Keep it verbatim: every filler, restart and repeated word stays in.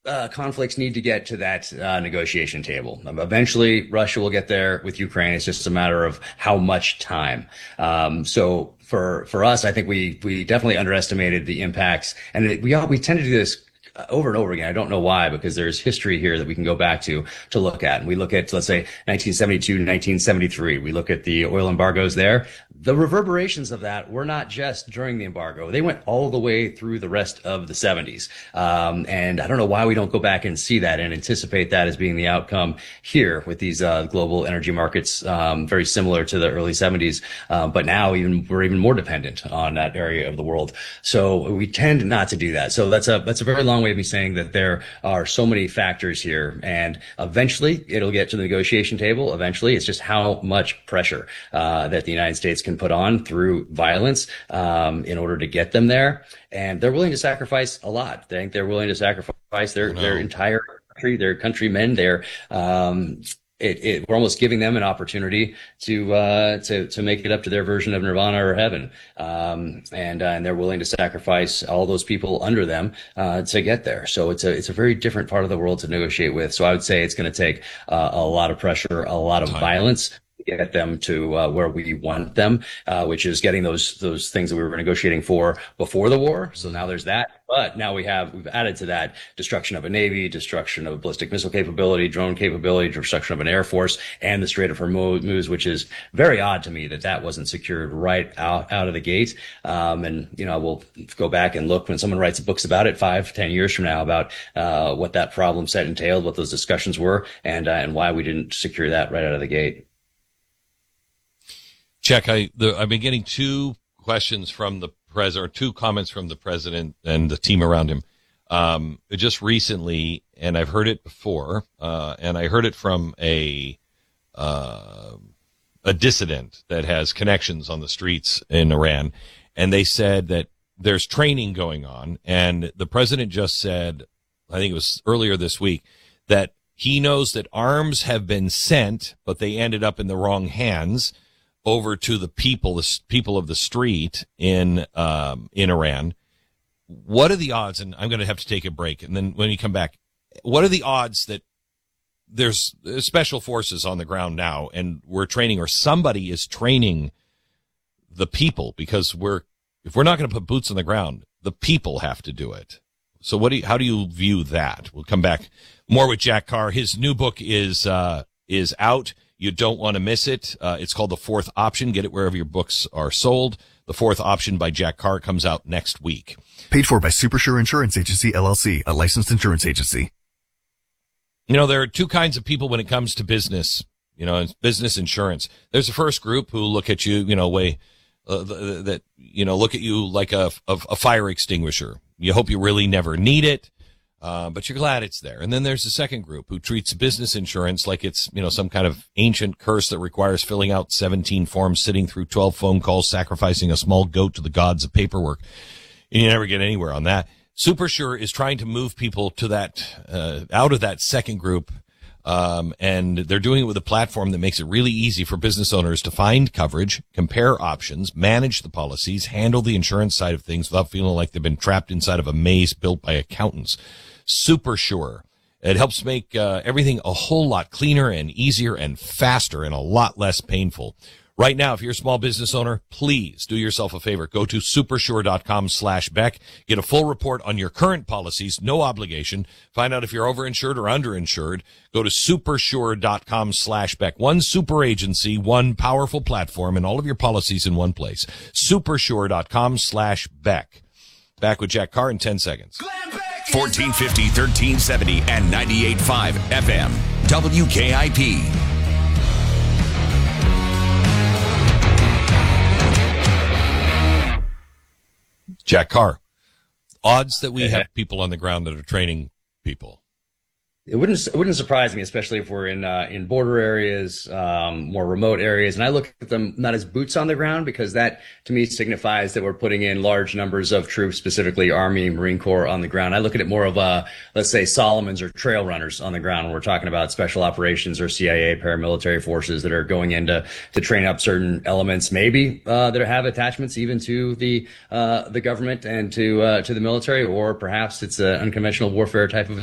uh, conflicts need to get to that uh, negotiation table. Um, eventually, Russia will get there with Ukraine. It's just a matter of how much time. Um, so for for us, I think we we definitely underestimated the impacts, and it, we all, we tend to do this uh, over and over again. I don't know why, because there's history here that we can go back to to look at. And we look at, let's say, nineteen seventy-two, nineteen seventy-three. We look at the oil embargoes there. The reverberations of that were not just during the embargo. They went all the way through the rest of the seventies. Um, and I don't know why we don't go back and see that and anticipate that as being the outcome here with these uh, global energy markets, um, very similar to the early seventies. Uh, but now even we're even more dependent on that area of the world. So we tend not to do that. So that's a that's a very long way of me saying that there are so many factors here. And eventually it'll get to the negotiation table. Eventually, it's just how much pressure uh, that the United States can put on through violence um, in order to get them there. And they're willing to sacrifice a lot. I think they're willing to sacrifice their, their entire country, their countrymen. They're, um, it, it, we're almost giving them an opportunity to, uh, to, to make it up to their version of nirvana or heaven. Um, and, uh, and they're willing to sacrifice all those people under them, uh, to get there. So it's a, it's a very different part of the world to negotiate with. So I would say it's going to take, uh, a lot of pressure, a lot of violence, get them to uh, where we want them, uh, which is getting those those things that we were negotiating for before the war. So now there's that. But now we have we've added to that destruction of a navy, destruction of ballistic missile capability, drone capability, destruction of an air force, and the Strait of Hormuz, which is very odd to me that that wasn't secured right out, out of the gate. Um, and you know, we'll go back and look when someone writes books about it five, ten years from now about uh, what that problem set entailed, what those discussions were, and uh, and why we didn't secure that right out of the gate. Jack, I, the, I've been getting two questions from the president, or two comments from the president and the team around him, um, just recently, and I've heard it before, uh, and I heard it from a, uh, a dissident that has connections on the streets in Iran, and they said that there's training going on, and the president just said, I think it was earlier this week, that he knows that arms have been sent, but they ended up in the wrong hands, over to the people, the people of the street in, um, in Iran. What are the odds? And I'm going to have to take a break. And then when you come back, what are the odds that there's special forces on the ground now and we're training, or somebody is training the people? Because we're, if we're not going to put boots on the ground, the people have to do it. So what do you, how do you view that? We'll come back more with Jack Carr. His new book is, uh, is out. You don't want to miss it. Uh, it's called The Fourth Option. Get it wherever your books are sold. The Fourth Option by Jack Carr comes out next week. Paid for by Supersure Insurance Agency, L L C, a licensed insurance agency. You know, there are two kinds of people when it comes to business, you know, business insurance. There's the first group who look at you, you know, way, uh, that, you know, look at you like a, a, a fire extinguisher. You hope you really never need it. Uh, but you're glad it's there. And then there's the second group who treats business insurance like it's, you know, some kind of ancient curse that requires filling out seventeen forms, sitting through twelve phone calls, sacrificing a small goat to the gods of paperwork. And you never get anywhere on that. Supersure is trying to move people to that, uh, out of that second group. Um, and they're doing it with a platform that makes it really easy for business owners to find coverage, compare options, manage the policies, handle the insurance side of things without feeling like they've been trapped inside of a maze built by accountants. Supersure. It helps make uh, everything a whole lot cleaner and easier and faster and a lot less painful. Right now, if you're a small business owner, please do yourself a favor. Go to supersure.com slash Beck. Get a full report on your current policies, no obligation. Find out if you're overinsured or underinsured. Go to supersure.com slash Beck. One super agency, one powerful platform, and all of your policies in one place. Supersure.com slash Beck. Back with Jack Carr in ten seconds. fourteen fifty, thirteen seventy, and ninety-eight point five F M. W K I P. Jack Carr. Odds that we have people on the ground that are training people. It wouldn't it wouldn't surprise me, especially if we're in uh, in border areas, um, more remote areas. And I look at them not as boots on the ground, because that to me signifies that we're putting in large numbers of troops, specifically Army, Marine Corps, on the ground. I look at it more of a, let's say, Solomons or trail runners on the ground when we're talking about special operations or C I A paramilitary forces that are going in to, to train up certain elements, maybe uh, that have attachments even to the uh, the government and to uh, to the military, or perhaps it's an unconventional warfare type of